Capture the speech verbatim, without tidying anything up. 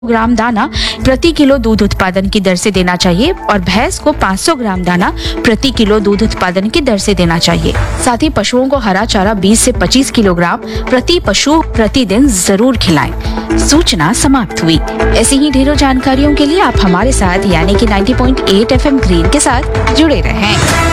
ग्राम दाना प्रति किलो दूध उत्पादन की दर से देना चाहिए और भैंस को पाँच सौ ग्राम दाना प्रति किलो दूध उत्पादन की दर से देना चाहिए। साथ ही पशुओं को हरा चारा बीस से पच्चीस किलोग्राम प्रति पशु प्रतिदिन जरूर खिलाएं। सूचना समाप्त हुई। ऐसी ही ढेरों जानकारियों के लिए आप हमारे साथ यानी कि नब्बे पॉइंट आठ एफ एम ग्रीन के साथ जुड़े रहें।